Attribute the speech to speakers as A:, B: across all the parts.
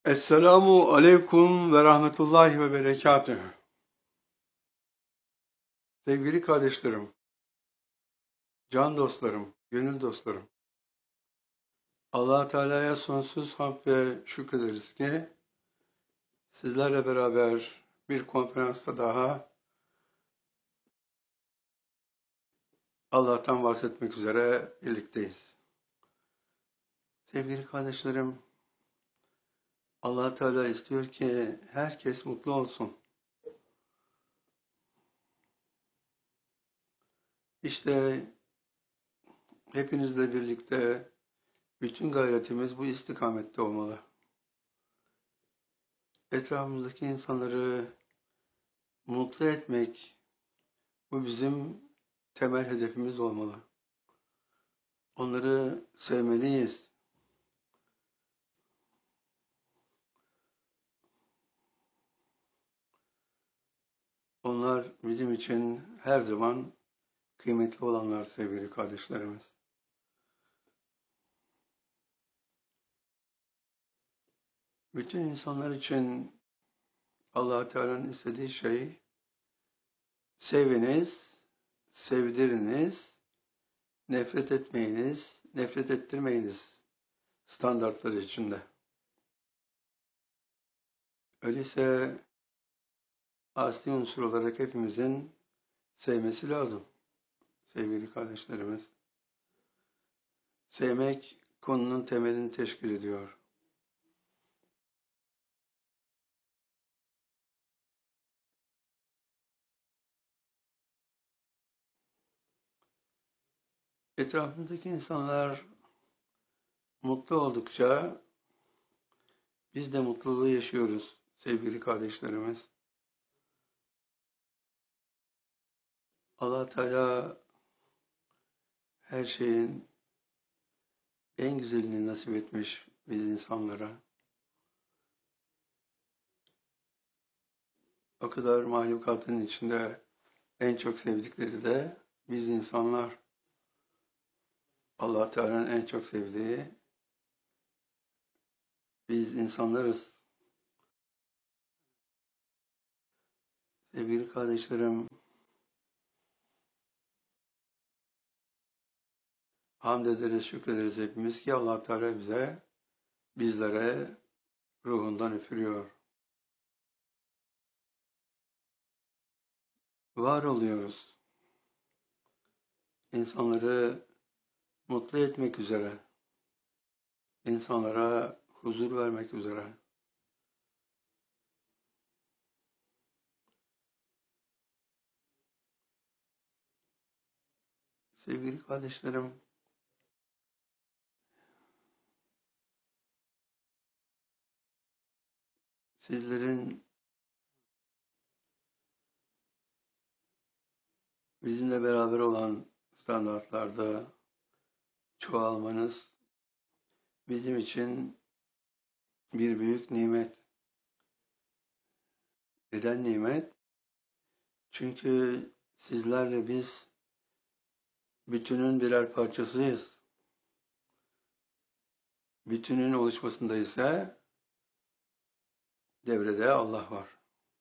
A: Esselamu aleyküm ve rahmetullahi ve berekatühü. Sevgili kardeşlerim, can dostlarım, gönül dostlarım. Allah Teala'ya sonsuz hamd ve şükrederiz ki sizlerle beraber bir konferansta daha Allah'tan bahsetmek üzere birlikteyiz. Sevgili kardeşlerim, Allah Teala istiyor ki herkes mutlu olsun. İşte hepinizle birlikte bütün gayretimiz bu istikamette olmalı. Etrafımızdaki insanları mutlu etmek, bu bizim temel hedefimiz olmalı. Onları sevmeliyiz. Onlar bizim için her zaman kıymetli olanlar sevgili kardeşlerimiz. Bütün insanlar için Allah Teala'nın istediği şey seviniz, sevdiriniz, nefret etmeyiniz, nefret ettirmeyiniz standartları içinde. Öyleyse asli unsur olarak hepimizin sevmesi lazım sevgili kardeşlerimiz. Sevmek konunun temelini teşkil ediyor. Etrafımızdaki insanlar mutlu oldukça biz de mutluluğu yaşıyoruz sevgili kardeşlerimiz. Allah Teala her şeyin en güzelini nasip etmiş biz insanlara. O kadar mahlukatın içinde en çok sevdikleri de biz insanlar. Allah Teala'nın en çok sevdiği biz insanlarız. Sevgili kardeşlerim, hamd ederiz, şükrederiz hepimiz ki Allah Teala bizlere ruhundan üfürüyor. Var oluyoruz. İnsanları mutlu etmek üzere, insanlara huzur vermek üzere. Sevgili kardeşlerim, sizlerin bizimle beraber olan standartlarda çoğalmanız bizim için bir büyük nimet. Neden nimet? Çünkü sizlerle biz bütünün birer parçasıyız. Bütünün oluşmasında ise devrede Allah var.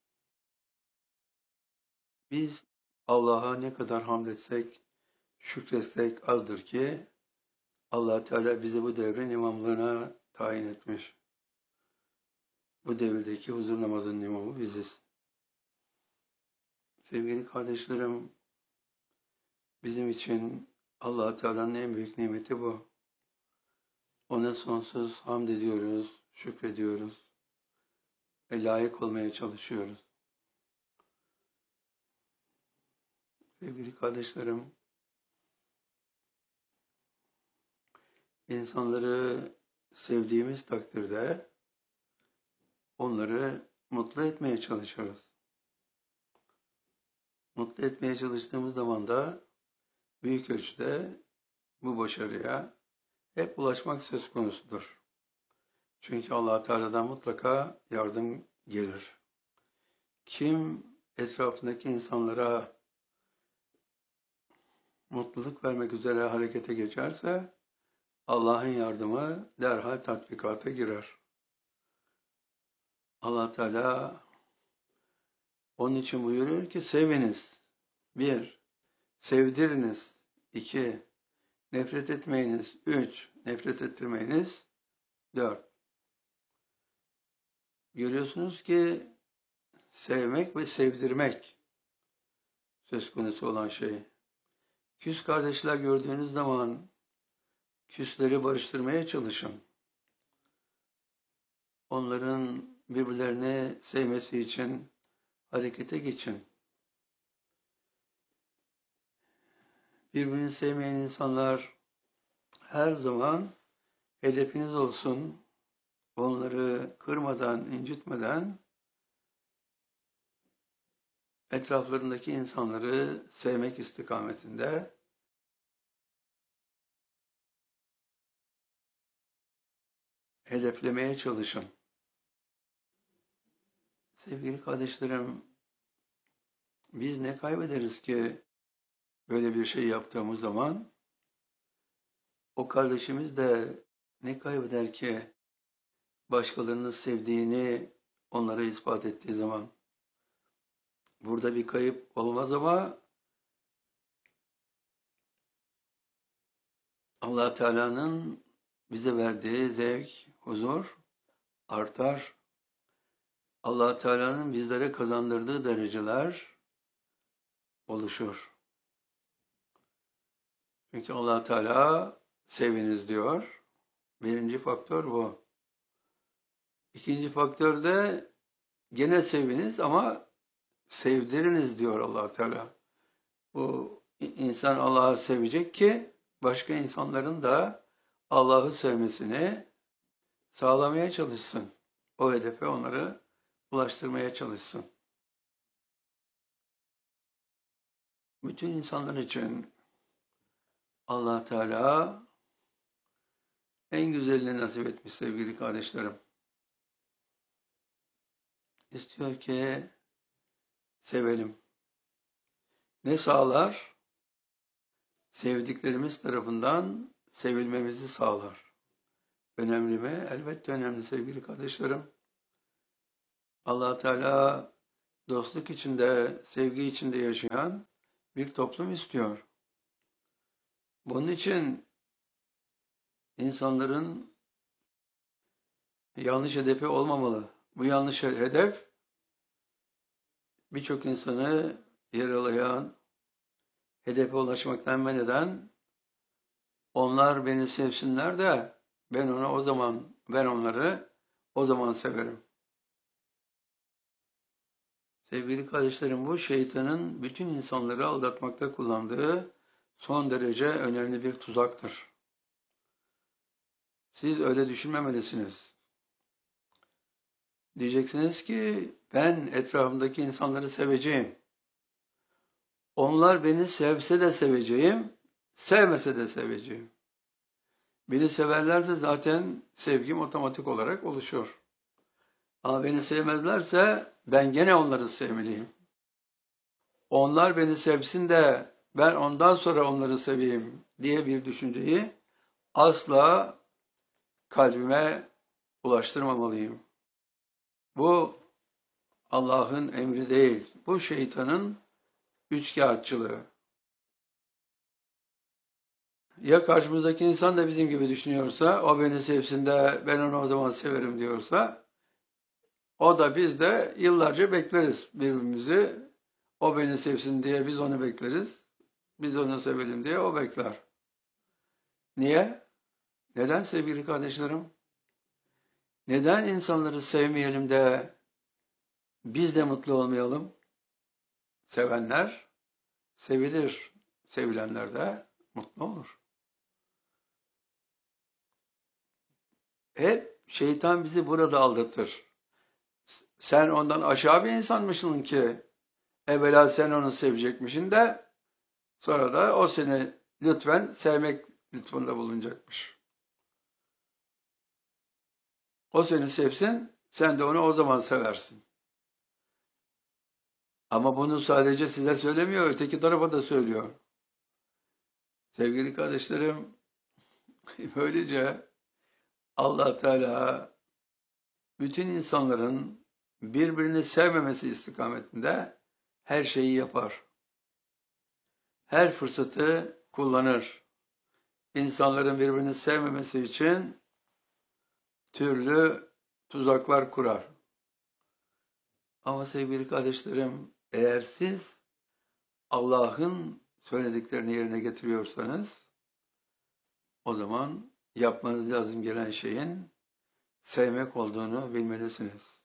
A: Biz Allah'a ne kadar hamd etsek, şükretsek azdır ki Allah Teala bizi bu devrin imamlığına tayin etmiş. Bu devirdeki huzur namazının imamı biziz. Sevgili kardeşlerim, bizim için Allah Teala'nın en büyük nimeti bu. Ona sonsuz hamd ediyoruz, şükrediyoruz ve layık olmaya çalışıyoruz. Sevgili kardeşlerim, insanları sevdiğimiz takdirde onları mutlu etmeye çalışıyoruz. Mutlu etmeye çalıştığımız zaman da büyük ölçüde bu başarıya hep ulaşmak söz konusudur. Çünkü Allah Teala'dan mutlaka yardım gelir. Kim etrafındaki insanlara mutluluk vermek üzere harekete geçerse Allah'ın yardımı derhal tatbikata girer. Allah Teala onun için buyuruyor ki seviniz. 1. Sevdiriniz. 2. Nefret etmeyiniz. 3. Nefret ettirmeyiniz. 4. Görüyorsunuz ki sevmek ve sevdirmek söz konusu olan şey. Küs kardeşler gördüğünüz zaman küsleri barıştırmaya çalışın. Onların birbirlerini sevmesi için harekete geçin. Birbirini sevmeyen insanlar her zaman hedefiniz olsun. Onları kırmadan, incitmeden etraflarındaki insanları sevmek istikametinde hedeflemeye çalışın. Sevgili kardeşlerim, biz ne kaybederiz ki böyle bir şey yaptığımız zaman? O kardeşimiz de ne kaybeder ki başkalarının sevdiğini onlara ispat ettiği zaman? Burada bir kayıp olmaz ama Allah Teala'nın bize verdiği zevk, huzur artar. Allah Teala'nın bizlere kazandırdığı dereceler oluşur. Çünkü Allah Teala seviniz diyor. Birinci faktör bu. İkinci faktör de gene seviniz ama sevdiriniz diyor Allah Teala. Bu insan Allah'ı sevecek ki başka insanların da Allah'ı sevmesini sağlamaya çalışsın. O hedefe onları ulaştırmaya çalışsın. Bütün insanlar için Allah Teala en güzelini nasip etmiş sevgili kardeşlerim. İstiyor ki sevelim. Ne sağlar? Sevdiklerimiz tarafından sevilmemizi sağlar. Önemli mi? Elbette önemli sevgili kardeşlerim. Allah Teala dostluk içinde, sevgi içinde yaşayan bir toplum istiyor. Bunun için insanların yanlış hedefi olmamalı. Bu yanlış hedef birçok insanı yaralayan, hedefe ulaşmaktan men eden, onlar beni sevsinler de ben onları o zaman severim. Sevgili kardeşlerim, bu şeytanın bütün insanları aldatmakta kullandığı son derece önemli bir tuzaktır. Siz öyle düşünmemelisiniz. Diyeceksiniz ki ben etrafımdaki insanları seveceğim. Onlar beni sevse de seveceğim, sevmese de seveceğim. Beni severlerse zaten sevgim otomatik olarak oluşuyor. Ama beni sevmezlerse ben gene onları sevmeliyim. Onlar beni sevsin de ben ondan sonra onları seveyim diye bir düşünceyi asla kalbime ulaştırmamalıyım. Bu Allah'ın emri değil. Bu şeytanın üçkağıtçılığı. Ya karşımızdaki insan da bizim gibi düşünüyorsa, o beni sevsin de ben onu o zaman severim diyorsa, o da biz de yıllarca bekleriz birbirimizi. O beni sevsin diye biz onu bekleriz. Biz onu sevelim diye o bekler. Niye? Neden sevgili kardeşlerim? Neden insanları sevmeyelim de biz de mutlu olmayalım? Sevenler sevilir, sevilenler de mutlu olur. Hep şeytan bizi burada aldatır. Sen ondan aşağı bir insanmışsın ki evvela sen onu sevecekmişsin de sonra da o seni lütfen sevmek lütfunda bulunacakmış. O seni sevsin, sen de onu o zaman seversin. Ama bunu sadece size söylemiyor, öteki tarafa da söylüyor. Sevgili kardeşlerim, böylece Allah Teala bütün insanların birbirini sevmemesi istikametinde her şeyi yapar. Her fırsatı kullanır. İnsanların birbirini sevmemesi için türlü tuzaklar kurar. Ama sevgili kardeşlerim, eğer siz Allah'ın söylediklerini yerine getiriyorsanız, o zaman yapmanız lazım gelen şeyin sevmek olduğunu bilmelisiniz.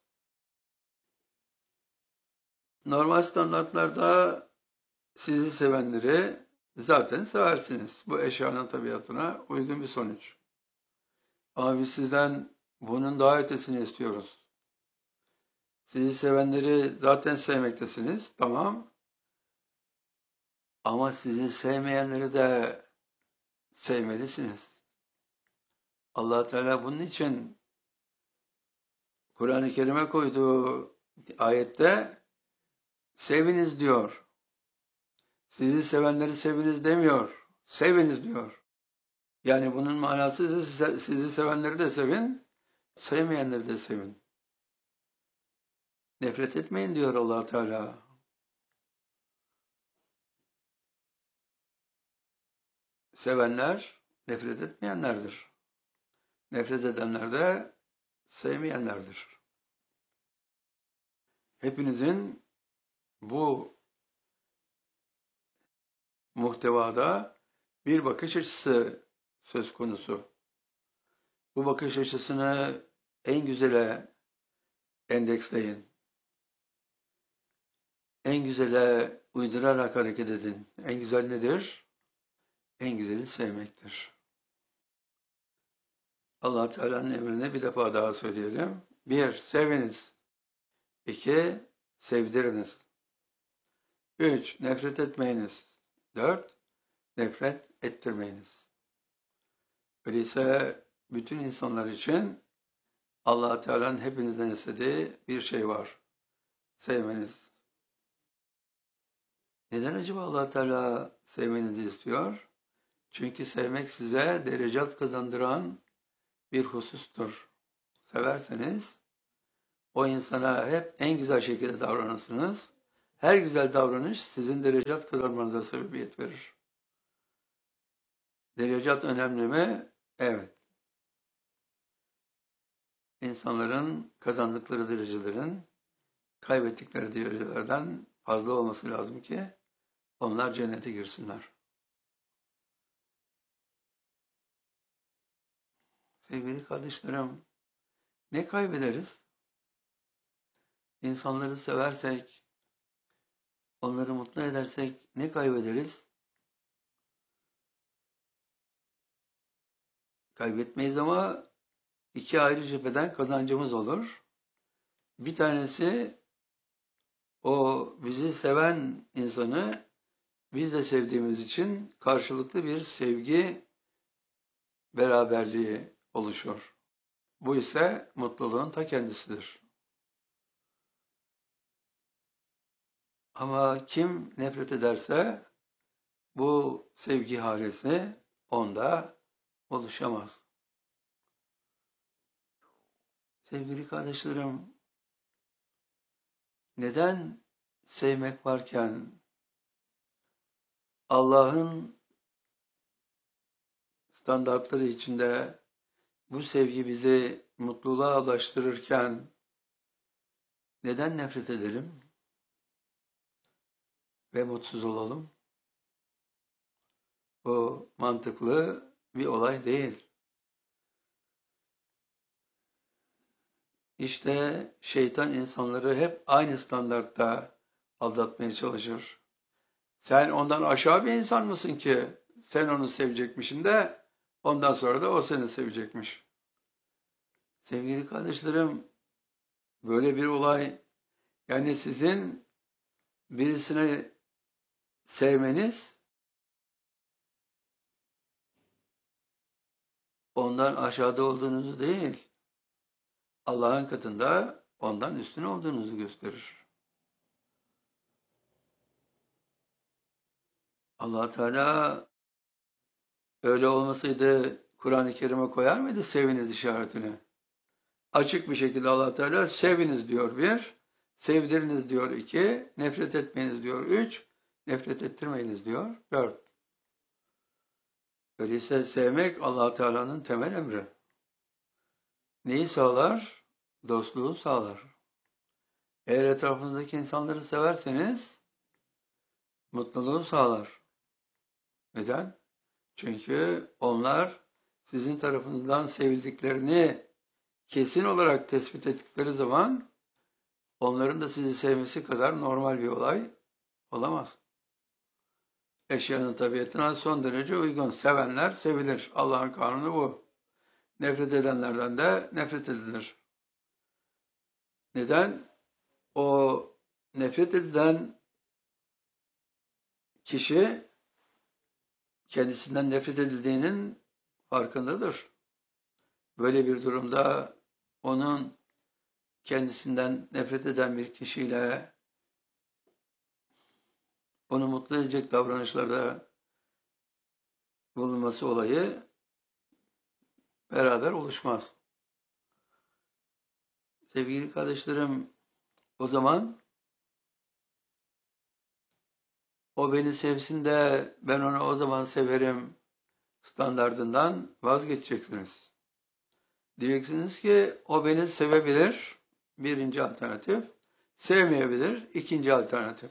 A: Normal standartlarda sizi sevenleri zaten seversiniz. Bu eşyanın tabiatına uygun bir sonuç. Ama biz sizden bunun daha ötesini istiyoruz. Sizi sevenleri zaten sevmektesiniz, tamam. Ama sizi sevmeyenleri de sevmelisiniz. Allah Teala bunun için Kur'an-ı Kerim'e koyduğu ayette seviniz diyor. Sizi sevenleri seviniz demiyor. Seviniz diyor. Yani bunun manası sizi sevenleri de sevin, sevmeyenleri de sevin. Nefret etmeyin diyor Allah Teala. Sevenler nefret etmeyenlerdir. Nefret edenler de sevmeyenlerdir. Hepinizin bu muhtevada bir bakış açısı söz konusu. Bu bakış açısını en güzele endeksleyin. En güzele uydurarak hareket edin. En güzel nedir? En güzeli sevmektir. Allah Teala'nın emrini bir defa daha söyleyelim. 1. Seviniz. 2. Sevdiriniz. 3. Nefret etmeyiniz. 4. Nefret ettirmeyiniz. Öyleyse bütün insanlar için Allah Teala'nın hepinizden istediği bir şey var. Sevmeniz. Neden acaba Allah Teala sevmenizi istiyor? Çünkü sevmek size derecat kazandıran bir husustur. Severseniz o insana hep en güzel şekilde davranırsınız. Her güzel davranış sizin derecat kazanmanıza sebebiyet verir. Derecat önemli mi? Evet. İnsanların kazandıkları derecelerin kaybettikleri derecelerden fazla olması lazım ki onlar cennete girsinler. Sevgili kardeşlerim, ne kaybederiz? İnsanları seversek, onları mutlu edersek ne kaybederiz? Kaybetmeyiz ama iki ayrı cepheden kazancımız olur. Bir tanesi o bizi seven insanı biz de sevdiğimiz için karşılıklı bir sevgi beraberliği oluşur. Bu ise mutluluğun ta kendisidir. Ama kim nefret ederse bu sevgi halesi onda oluşamaz. Sevgili kardeşlerim, neden sevmek varken Allah'ın standartları içinde bu sevgi bizi mutluluğa ulaştırırken neden nefret edelim ve mutsuz olalım? Bu mantıklı bir olay değil. İşte şeytan insanları hep aynı standartta aldatmaya çalışır. Sen ondan aşağı bir insan mısın ki sen onu sevecekmişsin de ondan sonra da o seni sevecekmiş. Sevgili kardeşlerim, böyle bir olay, yani sizin birisini sevmeniz ondan aşağıda olduğunuzu değil, Allah'ın katında ondan üstün olduğunuzu gösterir. Allah Teala öyle olmasaydı Kur'an-ı Kerim'e koyar mıydı seviniz işaretini? Açık bir şekilde Allah Teala seviniz diyor bir, sevdiriniz diyor iki, nefret etmeyiniz diyor üç, nefret ettirmeyiniz diyor dört. Öyleyse sevmek Allah Teala'nın temel emri. Neyi sağlar? Dostluğu sağlar. Eğer etrafınızdaki insanları severseniz mutluluğu sağlar. Neden? Çünkü onlar sizin tarafınızdan sevildiklerini kesin olarak tespit ettikleri zaman onların da sizi sevmesi kadar normal bir olay olamaz. Eşyanın tabiatına son derece uygun. Sevenler sevilir. Allah'ın kanunu bu. Nefret edenlerden de nefret edilir. Neden? O nefret edilen kişi kendisinden nefret edildiğinin farkındadır. Böyle bir durumda onun kendisinden nefret eden bir kişiyle onu mutlu edecek davranışlarda bulunması olayı beraber oluşmaz. Sevgili kardeşlerim, o zaman o beni sevsin de ben onu o zaman severim standardından vazgeçeceksiniz. Diyeceksiniz ki o beni sevebilir, birinci alternatif, sevmeyebilir, ikinci alternatif.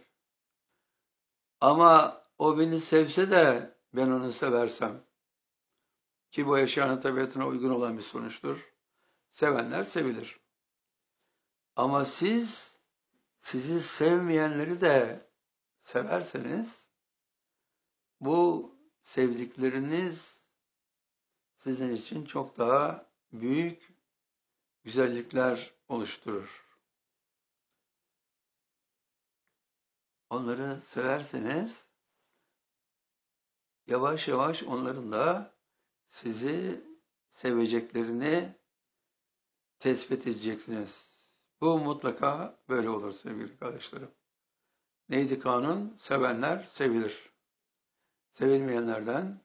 A: Ama o beni sevse de ben onu seversem, ki bu eşyanın tabiatına uygun olan bir sonuçtur. Sevenler sevilir. Ama sizi sevmeyenleri de severseniz, bu sevdikleriniz sizin için çok daha büyük güzellikler oluşturur. Onları severseniz, yavaş yavaş onların da sizi seveceklerini tespit edeceksiniz. Bu mutlaka böyle olur sevgili kardeşlerim. Neydi kanun? Sevenler sevilir. Sevilmeyenlerden,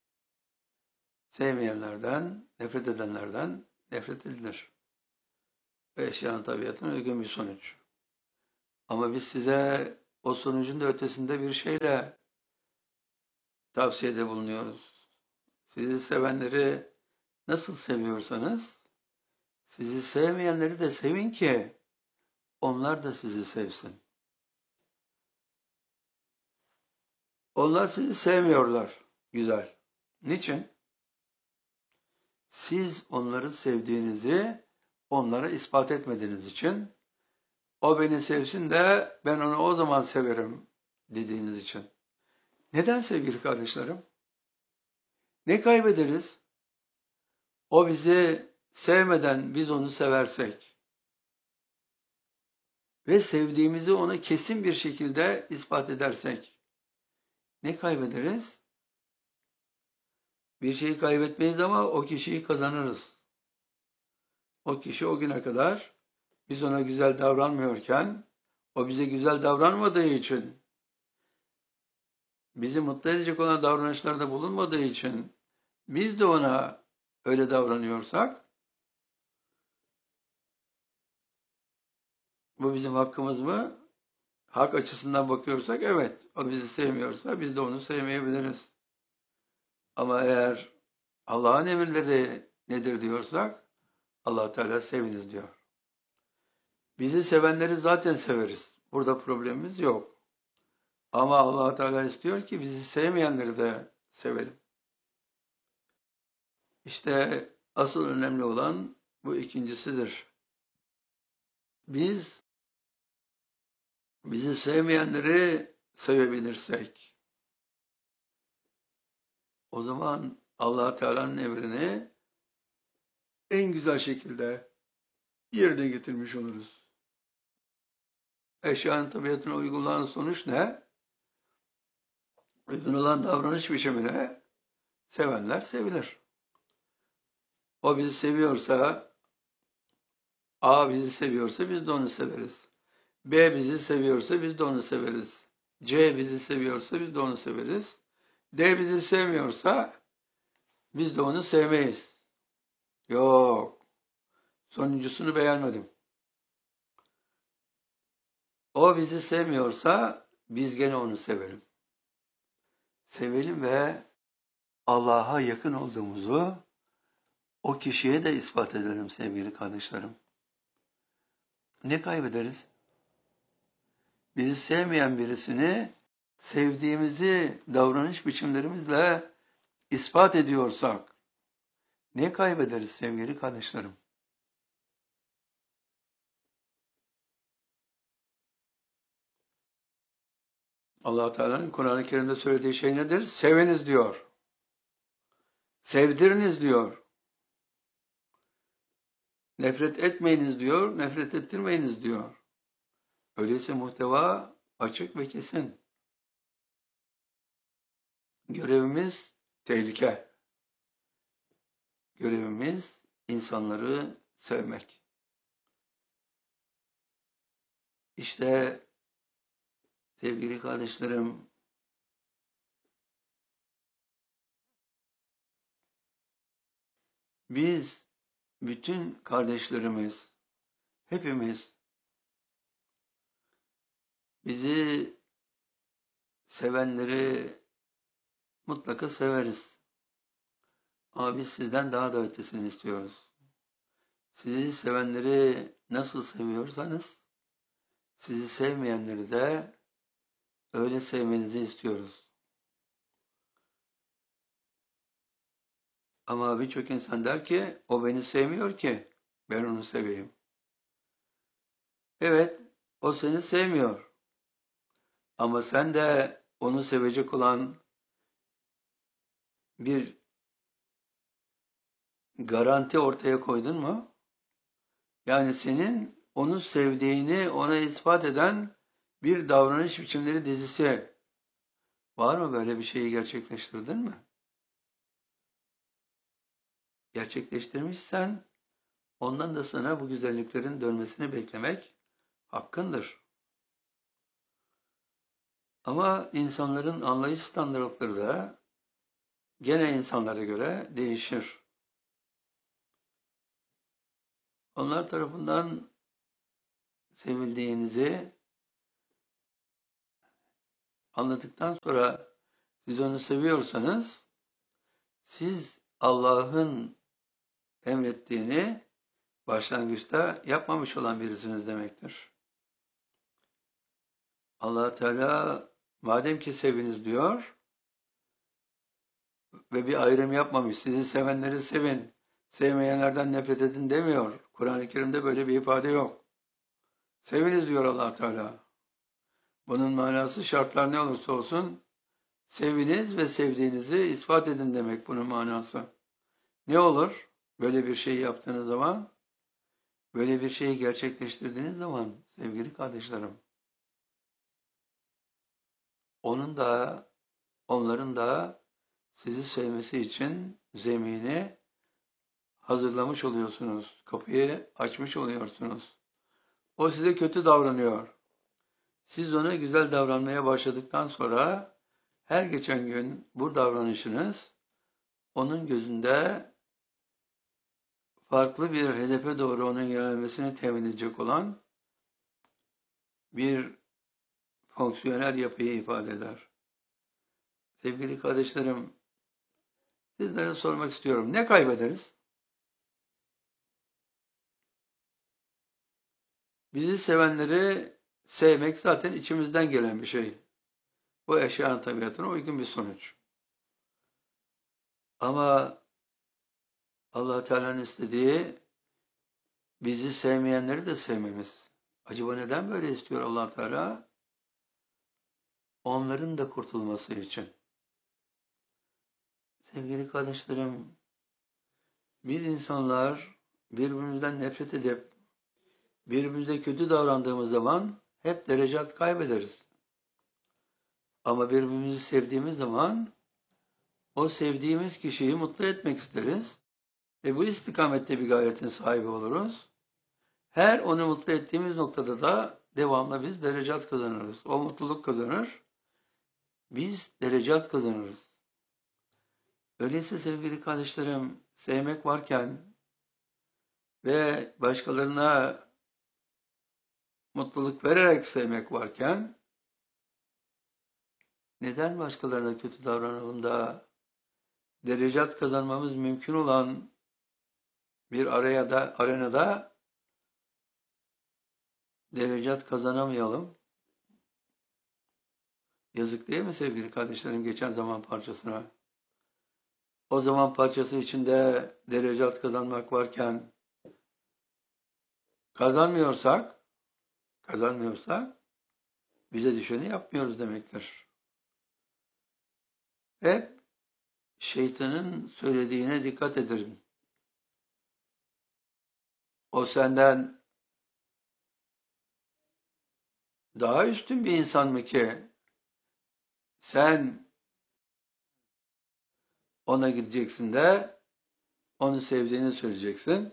A: sevmeyenlerden, nefret edenlerden nefret edilir. Ve eşyanın tabiatına uygun bir sonuç. Ama biz size o sonucun da ötesinde bir şeyle tavsiyede bulunuyoruz. Sizi sevenleri nasıl seviyorsanız, sizi sevmeyenleri de sevin ki onlar da sizi sevsin. Onlar sizi sevmiyorlar. Güzel. Niçin? Siz onları sevdiğinizi onlara ispat etmediğiniz için, o beni sevsin de ben onu o zaman severim dediğiniz için. Neden sevgili kardeşlerim? Ne kaybederiz? O bizi sevmeden biz onu seversek ve sevdiğimizi ona kesin bir şekilde ispat edersek ne kaybederiz? Bir şeyi kaybetmeyiz ama o kişiyi kazanırız. O kişi o güne kadar biz ona güzel davranmıyorken, o bize güzel davranmadığı için, bizi mutlu edecek olan davranışlarda bulunmadığı için biz de ona öyle davranıyorsak, bu bizim hakkımız mı? Hak açısından bakıyorsak evet, o bizi sevmiyorsa biz de onu sevmeyebiliriz. Ama eğer Allah'ın emirleri nedir diyorsak, Allah Teala seviniz diyor. Bizi sevenleri zaten severiz. Burada problemimiz yok. Ama Allah Teala istiyor ki bizi sevmeyenleri de sevelim. İşte asıl önemli olan bu ikincisidir. Bizi sevmeyenleri sevebilirsek, o zaman Allah Teala'nın emrini en güzel şekilde yerine getirmiş oluruz. Eşyanın tabiatına uygun olan sonuç ne? Uygun olan davranış biçimine sevenler sevilir. O bizi seviyorsa, A bizi seviyorsa biz de onu severiz. B bizi seviyorsa biz de onu severiz. C bizi seviyorsa biz de onu severiz. D bizi sevmiyorsa biz de onu sevmeyiz. Yok. Sonuncusunu beğenmedim. O bizi sevmiyorsa biz gene onu sevelim. Sevelim ve Allah'a yakın olduğumuzu o kişiye de ispat edelim sevgili kardeşlerim. Ne kaybederiz? Bizi sevmeyen birisini sevdiğimizi davranış biçimlerimizle ispat ediyorsak ne kaybederiz sevgili kardeşlerim? Allah Teala'nın Kur'an-ı Kerim'de söylediği şey nedir? Seviniz diyor. Sevdiriniz diyor. Nefret etmeyiniz diyor, nefret ettirmeyiniz diyor. Öyleyse muhteva açık ve kesin. Görevimiz tehlike. Görevimiz insanları sevmek. İşte sevgili kardeşlerim, biz, bütün kardeşlerimiz, hepimiz bizi sevenleri mutlaka severiz. Ama biz sizden daha da ötesini istiyoruz. Sizi sevenleri nasıl seviyorsanız, sizi sevmeyenleri de öyle sevmenizi istiyoruz. Ama birçok insan der ki, o beni sevmiyor ki ben onu seveyim. Evet, o seni sevmiyor. Ama sen de onu sevecek olan bir garanti ortaya koydun mu? Yani senin onu sevdiğini ona ispat eden bir davranış biçimleri dizisi. Var mı, böyle bir şeyi gerçekleştirdin mi? Gerçekleştirmişsen ondan da sana bu güzelliklerin dönmesini beklemek hakkındır. Ama insanların anlayış standartları da gene insanlara göre değişir. Onlar tarafından sevildiğinizi anladıktan sonra siz onu seviyorsanız siz Allah'ın emrettiğini başlangıçta yapmamış olan birisiniz demektir. Allah Teala madem ki seviniz diyor ve bir ayrım yapmamış, sizi sevenleri sevin, sevmeyenlerden nefret edin demiyor. Kur'an-ı Kerim'de böyle bir ifade yok. Seviniz diyor Allah Teala. Bunun manası şartlar ne olursa olsun seviniz ve sevdiğinizi ispat edin demek bunun manası. Ne olur böyle bir şey yaptığınız zaman, böyle bir şeyi gerçekleştirdiğiniz zaman sevgili kardeşlerim, onların da sizi sevmesi için zemini hazırlamış oluyorsunuz. Kapıyı açmış oluyorsunuz. O size kötü davranıyor. Siz ona güzel davranmaya başladıktan sonra her geçen gün bu davranışınız onun gözünde farklı bir hedefe doğru onun yönelmesini temin edecek olan bir fonksiyonel yapıyı ifade eder. Sevgili kardeşlerim, sizlere sormak istiyorum. Ne kaybederiz? Bizi sevenleri sevmek zaten içimizden gelen bir şey. Bu eşyanın tabiatına uygun bir sonuç. Ama Allah Teala'nın istediği bizi sevmeyenleri de sevmemiz. Acaba neden böyle istiyor Allah Teala? Onların da kurtulması için. Sevgili kardeşlerim, biz insanlar birbirimizden nefret edip birbirimize kötü davrandığımız zaman hep derecat kaybederiz. Ama birbirimizi sevdiğimiz zaman o sevdiğimiz kişiyi mutlu etmek isteriz. Ve bu istikamette bir gayretin sahibi oluruz. Her onu mutlu ettiğimiz noktada da devamlı biz derecat kazanırız. O mutluluk kazanır. Biz derecat kazanırız. Öyleyse sevgili kardeşlerim, sevmek varken ve başkalarına mutluluk vererek sevmek varken neden başkalarına kötü davranalım da derecat kazanmamız mümkün olan bir arenada derecat kazanamayalım? Yazık değil mi sevgili kardeşlerim geçen zaman parçasına? O zaman parçası içinde derecat kazanmak varken kazanmıyorsak bize düşeni yapmıyoruz demektir. Hep şeytanın söylediğine dikkat edin. O senden daha üstün bir insan mı ki sen ona gideceksin de onu sevdiğini söyleyeceksin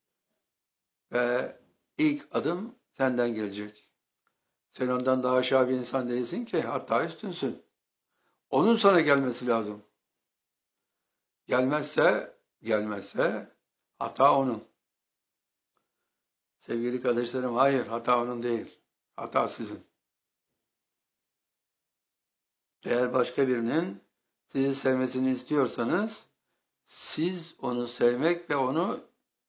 A: ve ilk adım senden gelecek. Sen ondan daha aşağı bir insan değilsin ki, hatta üstünsün. Onun sana gelmesi lazım. Gelmezse hata onun. Sevgili kardeşlerim, hayır, hata onun değil. Hata sizin. Eğer başka birinin sizi sevmesini istiyorsanız, siz onu sevmek ve onu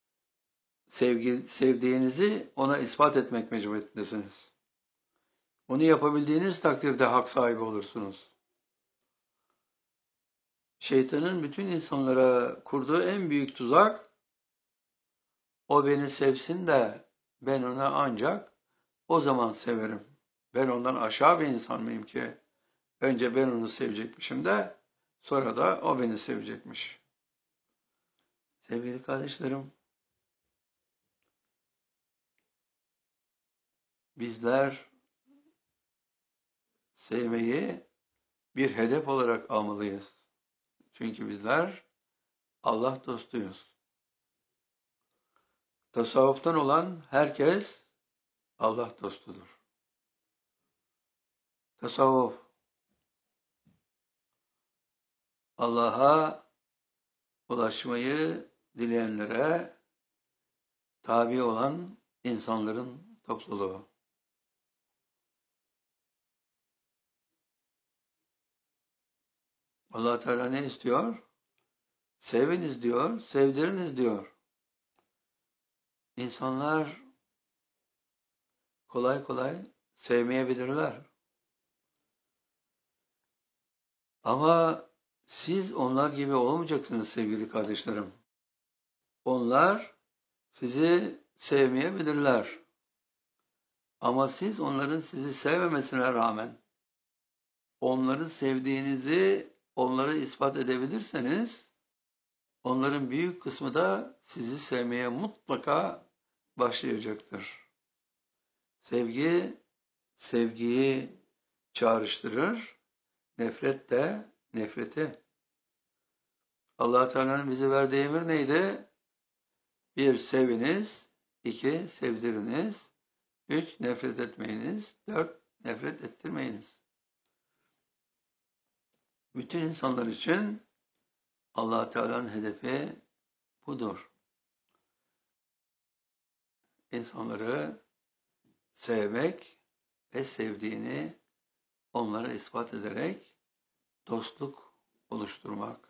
A: sevdiğinizi ona ispat etmek mecburiyetindesiniz. Bunu yapabildiğiniz takdirde hak sahibi olursunuz. Şeytanın bütün insanlara kurduğu en büyük tuzak, o beni sevsin de ben ona ancak o zaman severim. Ben ondan aşağı bir insan mıyım ki? Önce ben onu sevecekmişim de sonra da o beni sevecekmiş. Sevgili kardeşlerim, bizler sevmeyi bir hedef olarak almalıyız. Çünkü bizler Allah dostuyuz. Tasavvuftan olan herkes Allah dostudur. Tasavvuf, Allah'a ulaşmayı dileyenlere tabi olan insanların topluluğu. Allah Teala ne istiyor? Seviniz diyor, sevdiriniz diyor. İnsanlar kolay kolay sevmeyebilirler. Ama siz onlar gibi olmayacaksınız sevgili kardeşlerim. Onlar sizi sevmeyebilirler. Ama siz onların sizi sevmemesine rağmen onları sevdiğinizi onlara ispat edebilirseniz onların büyük kısmı da sizi sevmeye mutlaka başlayacaktır. Sevgi, sevgiyi çağrıştırır, nefret de nefreti. Allah Teala'nın bize verdiği emir neydi? 1. Seviniz, 2. Sevdiriniz, 3. Nefret etmeyiniz, 4. Nefret ettirmeyiniz. Bütün insanlar için Allah Teala'nın hedefi budur. İnsanları sevmek ve sevdiğini onlara ispat ederek dostluk oluşturmak.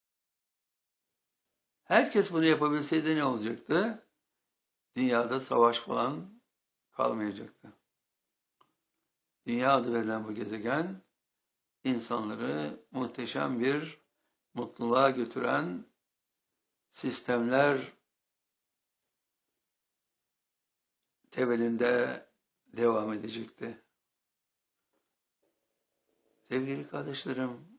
A: Herkes bunu yapabilseydi ne olacaktı? Dünyada savaş falan kalmayacaktı. Dünya adı verilen bu gezegen, insanları muhteşem bir mutluluğa götüren sistemler temelinde devam edecekti. Sevgili kardeşlerim,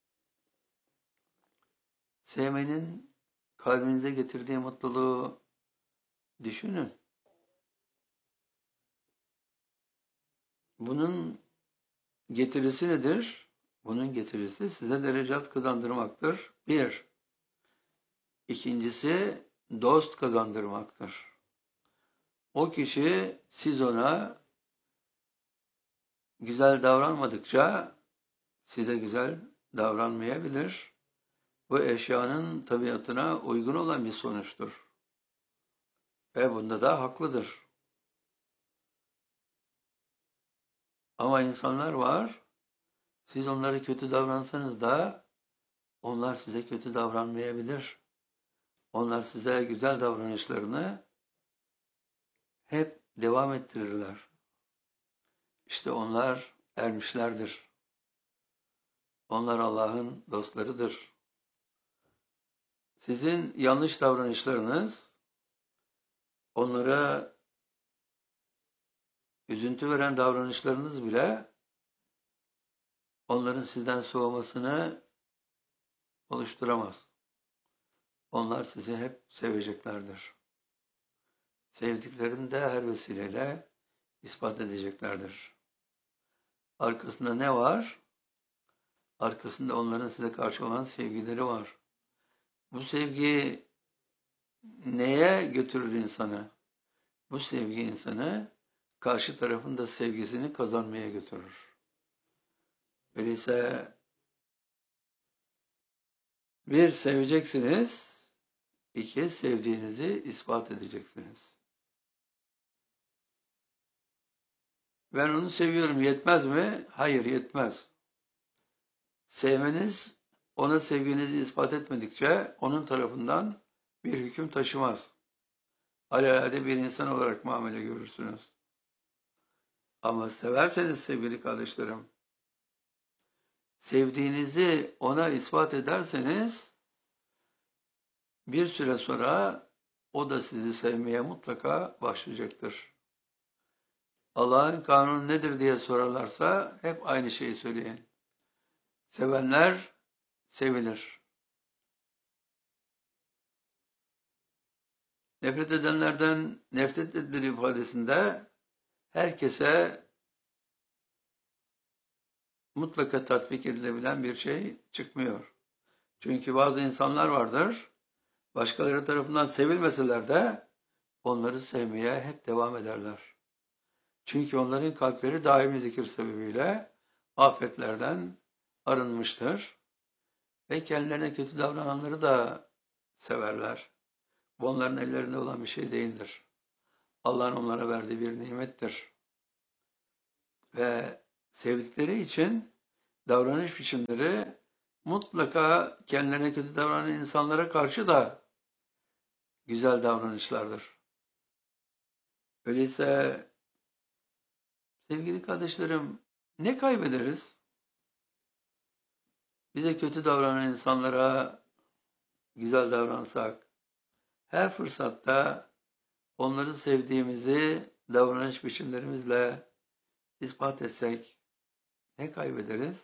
A: sevmenin kalbinize getirdiği mutluluğu düşünün. Bunun getirisi nedir? Bunun getirisi size derecat kazandırmaktır. 1. İkincisi dost kazandırmaktır. O kişi siz ona güzel davranmadıkça size güzel davranmayabilir. Bu eşyanın tabiatına uygun olan bir sonuçtur. ve bunda da haklıdır. Ama insanlar var, siz onlara kötü davransanız da onlar size kötü davranmayabilir. Onlar size güzel davranışlarını hep devam ettirirler. İşte onlar ermişlerdir. Onlar Allah'ın dostlarıdır. Sizin yanlış davranışlarınız onlara üzüntü veren davranışlarınız bile onların sizden soğumasını oluşturamaz. Onlar sizi hep seveceklerdir. Sevdiklerini de her vesileyle ispat edeceklerdir. Arkasında ne var? Arkasında onların size karşı olan sevgileri var. Bu sevgi neye götürür insanı? Bu sevgi insanı karşı tarafın da sevgisini kazanmaya götürür. Öyleyse bir, seveceksiniz, iki, sevdiğinizi ispat edeceksiniz. Ben onu seviyorum, yetmez mi? Hayır, yetmez. Sevmeniz, ona sevginizi ispat etmedikçe onun tarafından bir hüküm taşımaz. Alelade bir insan olarak muamele görürsünüz. Ama severseniz sevgili kardeşlerim, sevdiğinizi ona ispat ederseniz bir süre sonra o da sizi sevmeye mutlaka başlayacaktır. Allah'ın kanunu nedir diye sorarlarsa hep aynı şeyi söyleyin. Sevenler sevilir. Nefret edenlerden nefret edilir ifadesinde herkese mutlaka tatbik edilebilen bir şey çıkmıyor. Çünkü bazı insanlar vardır, başkaları tarafından sevilmeseler de onları sevmeye hep devam ederler. Çünkü onların kalpleri daimi zikir sebebiyle afetlerden arınmıştır ve kendilerine kötü davrananları da severler. Bu onların ellerinde olan bir şey değildir. Allah'ın onlara verdiği bir nimettir. Ve sevdikleri için davranış biçimleri mutlaka kendilerine kötü davranan insanlara karşı da güzel davranışlardır. Öyleyse sevgili kardeşlerim, ne kaybederiz? Bize kötü davranan insanlara güzel davransak, her fırsatta onları sevdiğimizi davranış biçimlerimizle ispat etsek ne kaybederiz?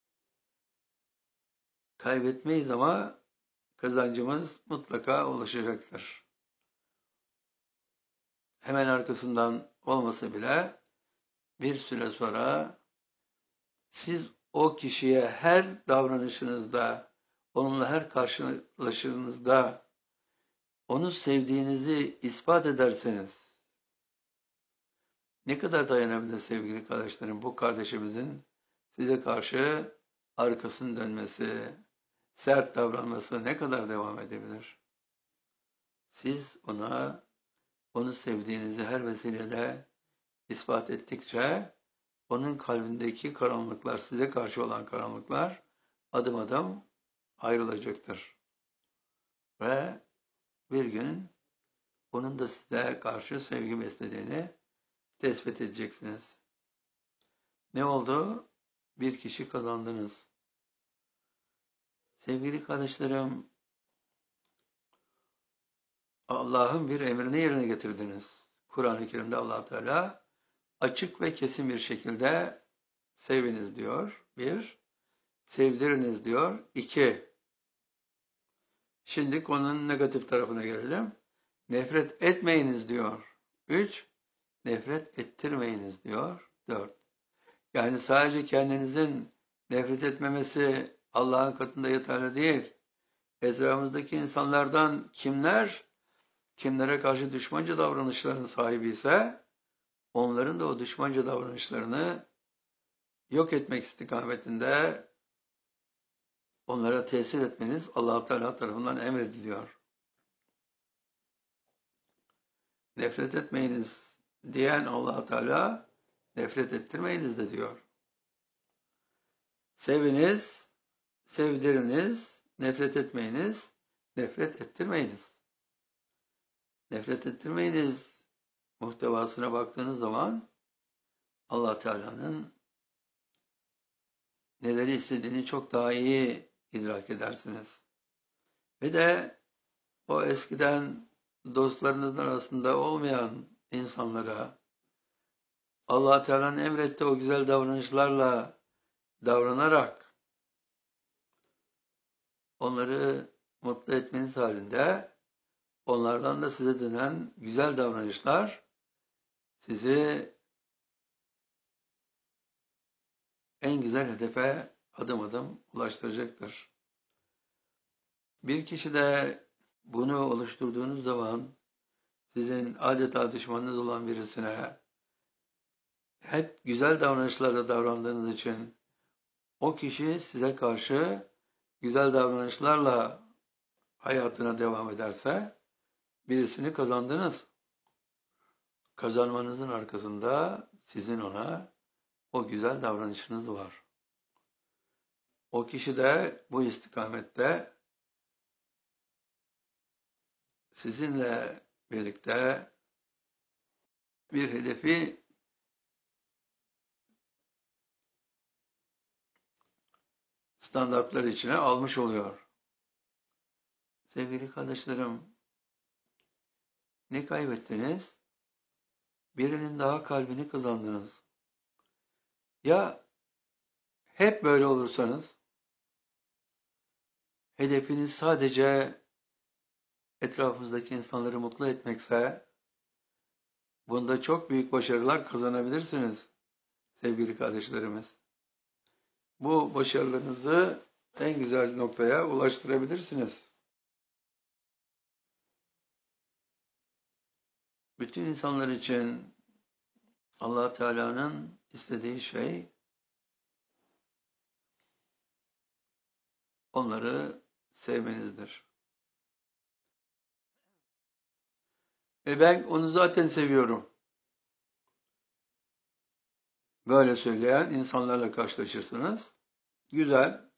A: Kaybetmeyiz ama kazancımız mutlaka ulaşacaktır. Hemen arkasından olmasa bile bir süre sonra siz o kişiye her davranışınızda, onunla her karşılaşınızda onu sevdiğinizi ispat ederseniz, ne kadar dayanabilir sevgili kardeşlerim bu kardeşimizin size karşı arkasını dönmesi, sert davranması ne kadar devam edebilir? Siz onu sevdiğinizi her vesileyle ispat ettikçe onun kalbindeki karanlıklar, size karşı olan karanlıklar adım adım ayrılacaktır. Ve bir gün onun da size karşı sevgi beslediğini tespit edeceksiniz. Ne oldu? Bir kişi kazandınız. Sevgili kardeşlerim, Allah'ın bir emrini yerine getirdiniz. Kur'an-ı Kerim'de Allah Teala açık ve kesin bir şekilde seviniz diyor. Bir, sevdiriniz diyor. İki, şimdi konunun negatif tarafına gelelim. Nefret etmeyiniz diyor. Üç, nefret ettirmeyiniz diyor. Dört, yani sadece kendinizin nefret etmemesi Allah'ın katında yeterli değil. Etrafımızdaki insanlardan kimlere karşı düşmanca davranışların sahibi ise onların da o düşmanca davranışlarını yok etmek istikametinde onlara tesir etmeniz Allah-u Teala tarafından emrediliyor. nefret etmeyiniz diyen Allah Teala nefret ettirmeyiniz de diyor. Seviniz, sevdiriniz, nefret etmeyiniz, nefret ettirmeyiniz. Nefret ettirmeyiniz muhtevasına baktığınız zaman Allah Teala'nın neleri istediğini çok daha iyi idrak edersiniz. Ve de o eskiden dostlarınızın arasında olmayan insanlara Allah Teala'nın emrettiği o güzel davranışlarla davranarak onları mutlu etmeniz halinde onlardan da size dönen güzel davranışlar sizi en güzel hedefe adım adım ulaştıracaktır. Bir kişi de bunu oluşturduğunuz zaman sizin adeta düşmanınız olan birisine hep güzel davranışlarla davrandığınız için o kişi size karşı güzel davranışlarla hayatına devam ederse birisini kazandınız. Kazanmanızın arkasında sizin ona o güzel davranışınız var. O kişi de bu istikamette sizinle birlikte bir hedefi standartlar içine almış oluyor. Sevgili kardeşlerim, ne kaybettiniz? Birinin daha kalbini kazandınız. Ya hep böyle olursanız, hedefiniz sadece etrafınızdaki insanları mutlu etmekse, bunda çok büyük başarılar kazanabilirsiniz sevgili kardeşlerimiz. Bu başarılarınızı en güzel noktaya ulaştırabilirsiniz. Bütün insanlar için Allah Teala'nın istediği şey onları sevmenizdir. Ben onu zaten seviyorum. Böyle söyleyen insanlarla karşılaşırsınız. Güzel.